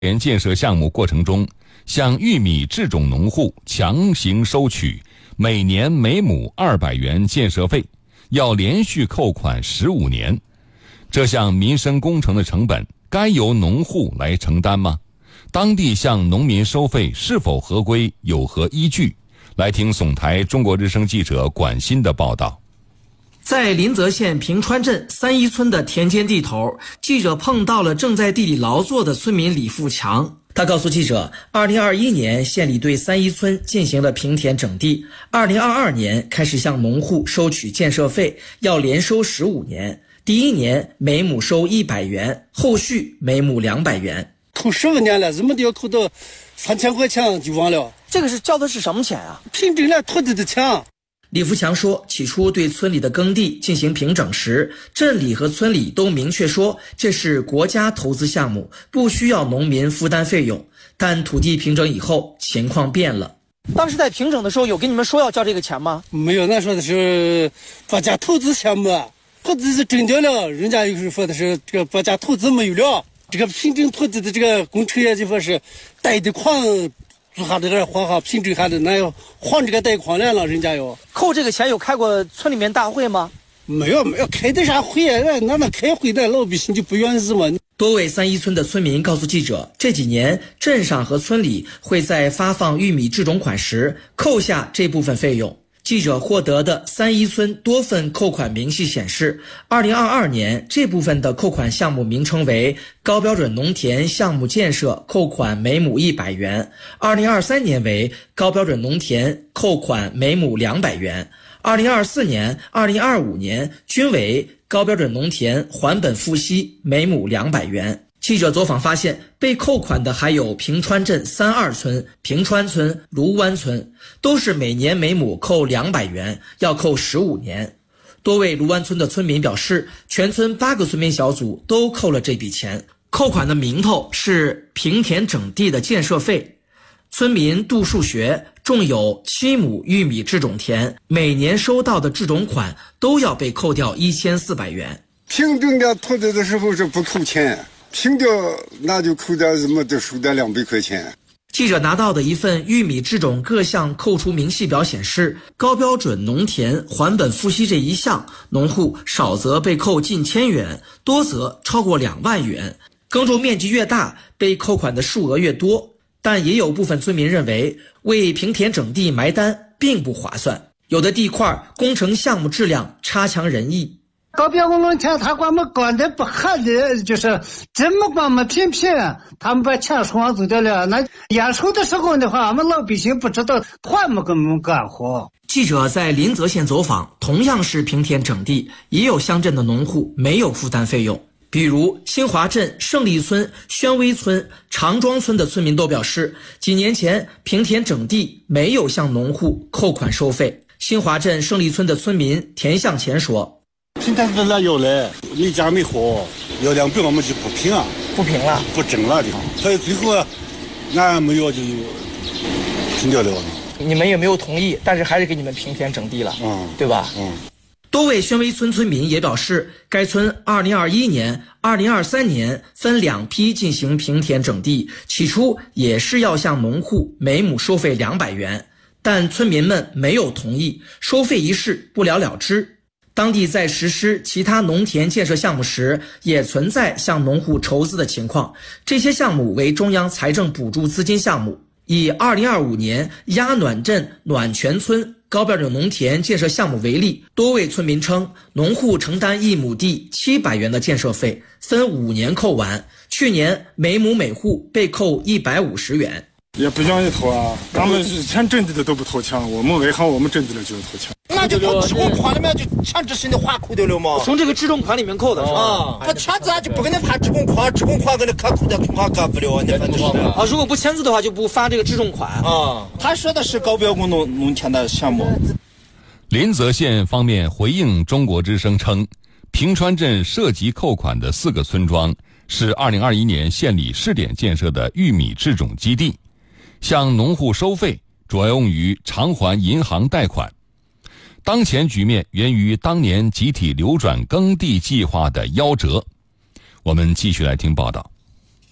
田建设项目过程中，向玉米制种农户强行收取每年每亩200元建设费，要连续扣款15年。这项民生工程的成本该由农户来承担吗？当地向农民收费是否合规，有何依据？来听总台中国之声记者管鑫的报道。 在临泽县平川镇三一村的田间地头，记者碰到了正在地里劳作的村民李富强。他告诉记者，2021年县里对三一村进行了平田整地，2022年开始向农户收取建设费，要连收15年。第一年每亩收100元，后续每亩200元。 扣15年了，怎么都要扣到3000块钱就完了。 这个是交的是什么钱啊？ 凭证了土地的钱。 李富强说，起初对村里的耕地进行平整时，镇里和村里都明确说这是国家投资项目，不需要农民负担费用。但土地平整以后，情况变了。当时在平整的时候，有跟你们说要交这个钱吗？ 没有，那说的是国家投资项目，土地是征掉了，人家又是说的是这个国家投资没有了。这个平整土地的这个工程也就说是贷的款做下这个还下平整下的，那要还这个贷款来了，人家要扣这个钱。有开过村里面大会吗？ 没有开的啥会啊？那开会的老百姓就不愿意嘛。 多位三一村的村民告诉记者，这几年镇上和村里会在发放玉米制种款时扣下这部分费用。记者获得的三一村多份扣款明细显示，2022年这部分的扣款项目名称为高标准农田项目建设，扣款每亩100元；2023年为高标准农田，扣款每亩200元；2024年、2025年均为高标准农田还本付息，每亩200元。记者走访发现，被扣款的还有平川镇32村、平川村、卢湾村，都是每年每亩扣200元，要扣15年。多位卢湾村的村民表示，全村8个村民小组都扣了这笔钱。扣款的名头是平田整地的建设费。村民杜树学种有7亩玉米制种田，每年收到的制种款都要被扣掉1400元。 平整的土地的时候是不扣钱，平掉那就扣掉什么都收掉200块钱。 记者拿到的一份玉米制种各项扣除明细表显示，高标准农田还本付息这一项，农户少则被扣近1000元，多则超过2万元。耕种面积越大，被扣款的数额越多。但也有部分村民认为，为平田整地埋单并不划算，有的地块工程项目质量差强人意。 高标准农田他管我们管的不好的，就是这么管我们偏偏他们把钱双走掉了。那验收的时候的话，我们老百姓不知道管没跟我们干活。 记者在临泽县走访，同样是平田整地，也有乡镇的农户没有负担费用。比如新华镇胜利村、宣威村、长庄村的村民都表示，几年前平田整地没有向农户扣款收费。新华镇胜利村的村民田向前说， 平田的那有嘞，没家没户，要2倍我们就不平啊， 不平了， 不整了的。所以最后俺没有就停掉了。 你们也没有同意，但是还是给你们平田整地了，对吧？多位宣威村村民也表示，该村2021年、2023年分2批进行平田整地，起初也是要向农户每亩收费200元，但村民们没有同意，收费一事不了了之。当地在实施其他农田建设项目时，也存在向农户筹资的情况，这些项目为中央财政补助资金项目。以2025年鸭暖镇暖泉村高标准农田建设项目为例，多位村民称，农户承担1亩地700元的建设费，分5年扣完，去年每亩每户被扣150元。 也不愿意投啊，咱们前镇子的都不投钱，我们为啥我们镇子的就投钱？ 那就从制种款里面就前置性的划扣掉了嘛， 从这个制种款里面扣的是吧？ 他签字就不给你发制种款，制种款给你可扣掉，从哪干不了，你反正是啊，如果不签字的话，就不发这个制种款啊。他说的是高标准农田的项目。 临泽县方面回应中国之声称，平川镇涉及扣款的4个村庄是2021年县里试点建设的玉米制种基地，向农户收费主要用于偿还银行贷款。当前局面源于当年集体流转耕地计划的夭折。我们继续来听报道。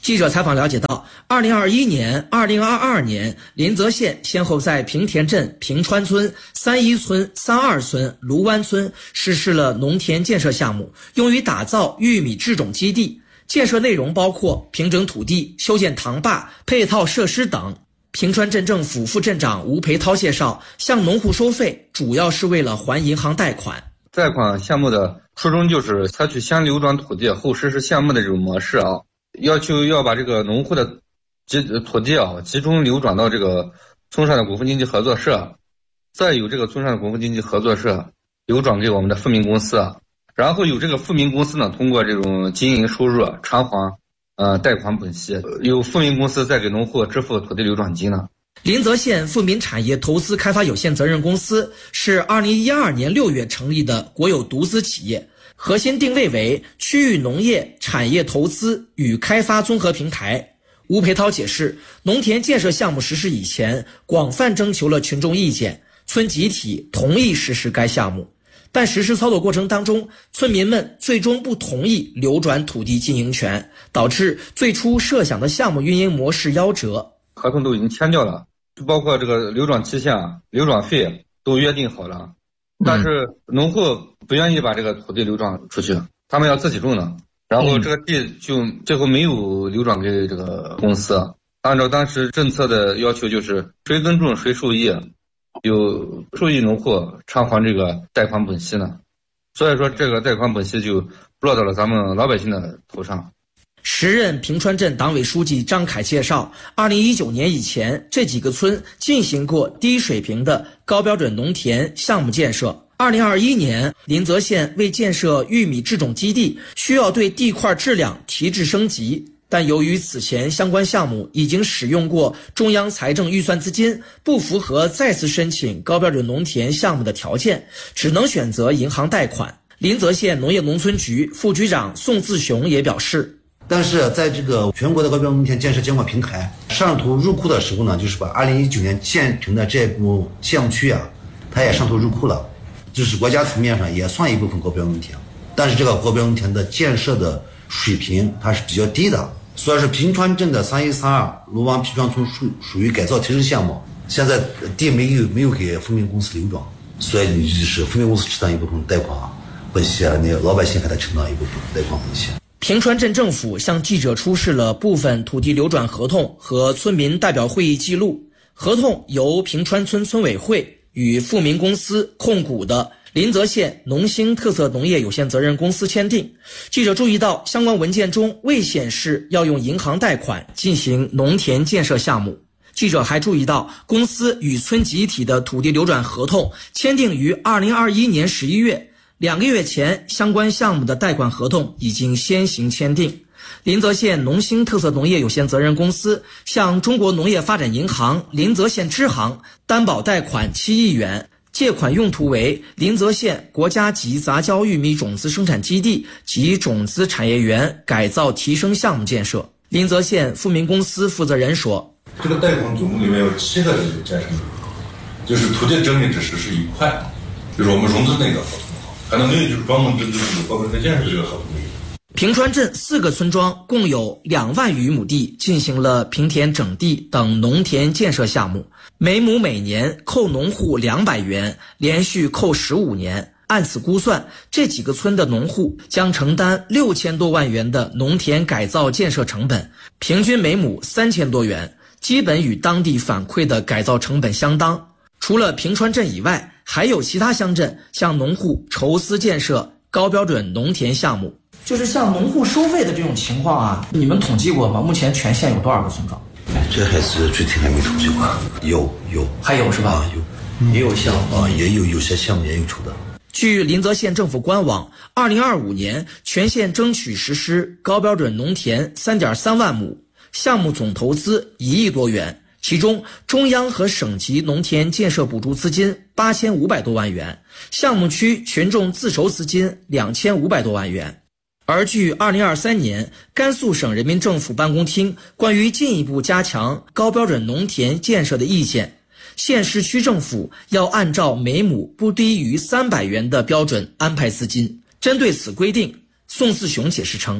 记者采访了解到，2021年、2022年，临泽县先后在平田镇、平川村、三一村、三二村、卢湾村实施了农田建设项目，用于打造玉米制种基地。建设内容包括平整土地、修建塘坝、配套设施等。平川镇政府副镇长吴培涛介绍，向农户收费主要是为了还银行贷款。 贷款项目的初衷就是采取先流转土地后实施项目的这种模式啊，要求要把这个农户的土地啊集中流转到这个村上的股份经济合作社，再由这个村上的股份经济合作社流转给我们的富民公司，然后由这个富民公司呢通过这种经营收入偿还贷款本息，由富民公司再给农户支付土地流转金呢。 临泽县富民产业投资开发有限责任公司是2012年6月成立的国有独资企业，核心定位为区域农业产业投资与开发综合平台。吴培涛解释，农田建设项目实施以前，广泛征求了群众意见，村集体同意实施该项目。但实施操作过程当中，村民们最终不同意流转土地经营权，导致最初设想的项目运营模式夭折。 合同都已经签掉了，包括这个流转期限、流转费都约定好了，但是农户不愿意把这个土地流转出去，他们要自己种的，然后这个地就最后没有流转给这个公司。按照当时政策的要求，就是谁耕种谁受益，有受益农户偿还这个贷款本息呢，所以说这个贷款本息就落到了咱们老百姓的头上。 时任平川镇党委书记张凯介绍，2019年以前，这几个村进行过低水平的高标准农田项目建设。2021年，临泽县为建设玉米制种基地，需要对地块质量提质升级。但由于此前相关项目已经使用过中央财政预算资金，不符合再次申请高标准农田项目的条件，只能选择银行贷款。临泽县农业农村局副局长宋自雄也表示， 但是在这个全国的高标准农田建设监管平台上图入库的时候呢，就是把2019年建成的这部项目区啊，它也上图入库了，就是国家层面上也算一部分高标准农田，但是这个高标准农田的建设的水平它是比较低的。所以说平川镇的31、32卢湾平川村属于改造提升项目，现在地没有给富民公司流转，所以你就是富民公司承担一部分贷款本息，你老百姓还得承担一部分贷款本息。 平川镇政府向记者出示了部分土地流转合同和村民代表会议记录。合同由平川村村委会与富民公司控股的临泽县农兴特色农业有限责任公司签订。记者注意到，相关文件中未显示要用银行贷款进行农田建设项目。记者还注意到，公司与村集体的土地流转合同签订于2021年11月，2个月前，相关项目的贷款合同已经先行签订。临泽县农兴特色农业有限责任公司向中国农业发展银行临泽县支行担保贷款7亿元，借款用途为临泽县国家级杂交玉米种子生产基地及种子产业园改造提升项目建设。临泽县富民公司负责人说， 这个贷款总共里面有7个战胜合同，就是土地整理只实施1块，就是我们融资那个合同好，还能没有就是专门针对这个高标准建设这个合同的。 平川镇4个村庄共有2万余亩地进行了平田整地等农田建设项目，每亩每年扣农户200元，连续扣15年。按此估算，这几个村的农户将承担6000多万元的农田改造建设成本，平均每亩3000多元，基本与当地反馈的改造成本相当。除了平川镇以外，还有其他乡镇向农户筹资建设高标准农田项目。就是像农户收费的这种情况啊，你们统计过吗？目前全县有多少个村庄？ 这还是具体还没统计过。有还有是吧？ 也有项目也有些项目也有出的。 据临泽县政府官网，2025年全县争取实施高标准农田3.3万亩，项目总投资1亿多元，其中中央和省级农田建设补助资金8500多万元，项目区群众自筹资金2500多万元。而据2023年甘肃省人民政府办公厅关于进一步加强高标准农田建设的意见，县市区政府要按照每亩不低于300元的标准安排资金。针对此规定，宋自雄解释称，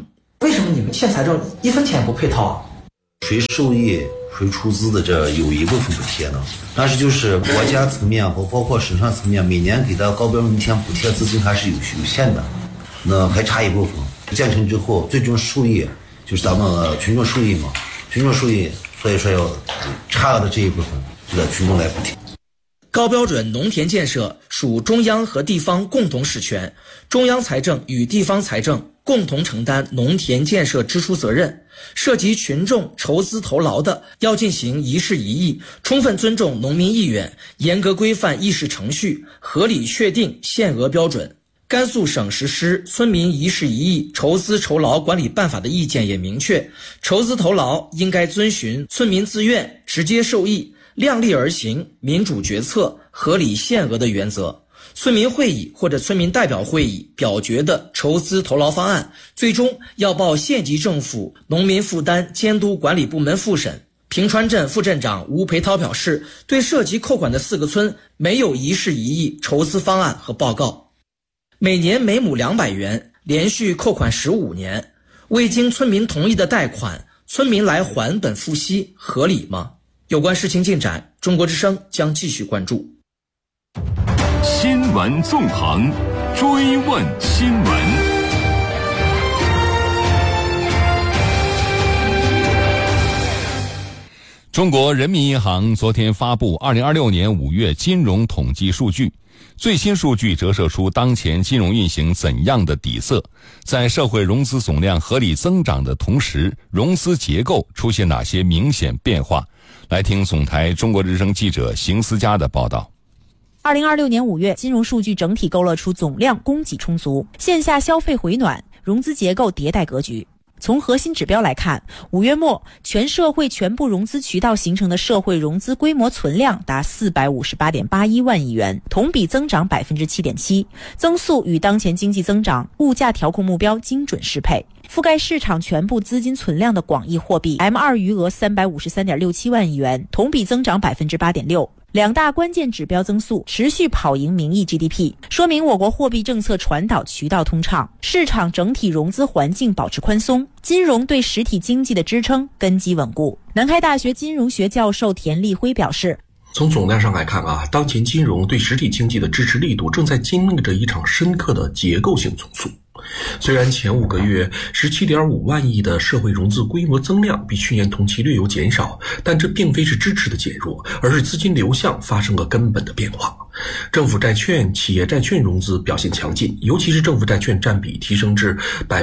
为什么你们县财政1分钱也不配套啊？ 谁受益谁出资的，这有一部分补贴呢，但是就是国家层面和包括省上层面每年给的高标准农田补贴资金还是有限的，那还差一部分。建成之后最终受益就是咱们群众受益嘛，群众受益，所以说要差的这一部分这个群众来补贴。 高标准农田建设属中央和地方共同使权，中央财政与地方财政共同承担农田建设支出责任。涉及群众筹资投劳的，要进行一事一议，充分尊重农民意愿，严格规范议事程序，合理确定限额标准。甘肃省实施村民一事一议筹资筹劳管理办法的意见也明确，筹资投劳应该遵循村民自愿、直接受益、量力而行、民主决策、合理限额的原则。村民会议或者村民代表会议表决的筹资投劳方案，最终要报县级政府农民负担监督管理部门复审。平川镇副镇长吴培涛表示，对涉及扣款的4个村没有一事一议筹资方案和报告。每年每亩200元，连续扣款15年，未经村民同意的贷款，村民来还本付息，合理吗？有关事情进展，中国之声将继续关注。 新闻纵横，追问新闻。 中国人民银行昨天发布2026年5月金融统计数据，最新数据折射出当前金融运行怎样的底色，在社会融资总量合理增长的同时，融资结构出现哪些明显变化？来听总台中国之声记者邢思佳的报道。 2026年5月，金融数据整体勾勒出总量供给充足，线下消费回暖，融资结构迭代格局。从核心指标来看，5月末全社会全部融资渠道形成的社会融资规模存量达458.81万亿元，同比增长 7.7%， 增速与当前经济增长、物价调控目标精准适配。覆盖市场全部资金存量的广义货币 M2 余额353.67万亿元，同比增长 8.6%。两大关键指标增速持续跑赢名义 GDP， 说明我国货币政策传导渠道通畅，市场整体融资环境保持宽松，金融对实体经济的支撑根基稳固。南开大学金融学教授田立辉表示， 从总量上来看当前金融对实体经济的支持力度正在经历着一场深刻的结构性重塑。虽然前5个月 17.5 万亿的社会融资规模增量比去年同期略有减少，但这并非是支持的减弱，而是资金流向发生了根本的变化。政府债券、企业债券融资表现强劲，尤其是政府债券占比提升至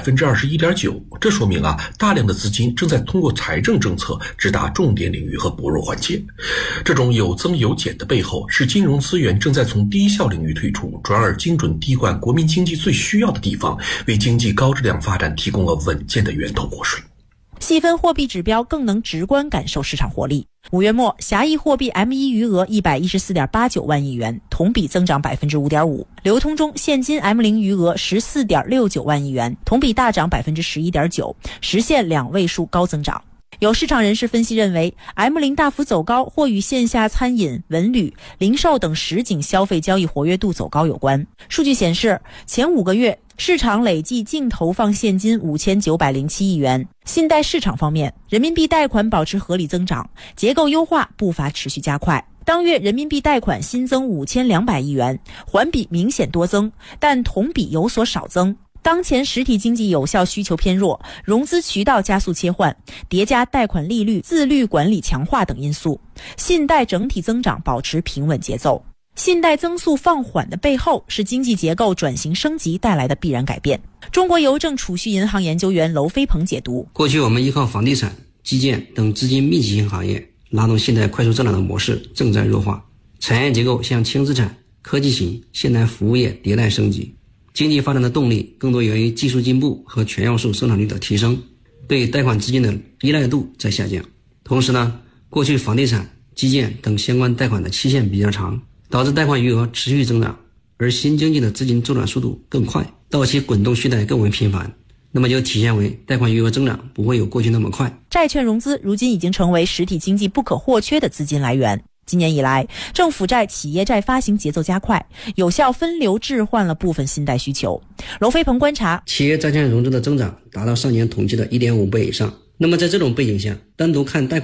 21.9%， 这说明大量的资金正在通过财政政策直达重点领域和薄弱环节。这种有增有减的背后，是金融资源正在从低效领域退出，转而精准滴灌国民经济最需要的地方，为经济高质量发展提供了稳健的源头活水。 细分货币指标更能直观感受市场活力。5月末，狭义货币 M1 余额114.89万亿元，同比增长 5.5%。流通中现金 M0 余额14.69万亿元，同比大涨 11.9%， 实现2位数高增长。有市场人士分析认为 M0 大幅走高或与线下餐饮、文旅、零售等实景消费交易活跃度走高有关。数据显示，前5个月市场累计净投放现金5907亿元。信贷市场方面，人民币贷款保持合理增长，结构优化步伐持续加快。当月人民币贷款新增5200亿元，环比明显多增，但同比有所少增。当前实体经济有效需求偏弱，融资渠道加速切换，叠加贷款利率、自律管理强化等因素，信贷整体增长保持平稳节奏。信贷增速放缓的背后，是经济结构转型升级带来的必然改变。中国邮政储蓄银行研究员娄飞鹏解读， 过去我们依靠房地产、基建等资金密集型行业拉动信贷快速增长的模式正在弱化，产业结构向轻资产、科技型、现代服务业迭代升级，经济发展的动力更多源于技术进步和全要素生产率的提升，对贷款资金的依赖度在下降。同时过去房地产、基建等相关贷款的期限比较长，导致贷款余额持续增长，而新经济的资金周转速度更快，到期滚动续贷更为频繁，那么就体现为贷款余额增长不会有过去那么快。 债券融资如今已经成为实体经济不可或缺的资金来源。 今年以来，政府债、企业债发行节奏加快，有效分流置换了部分信贷需求。娄飞鹏观察， 企业债券融资的增长达到上年统计的 1.5 倍以上。那么在这种背景下，单独看贷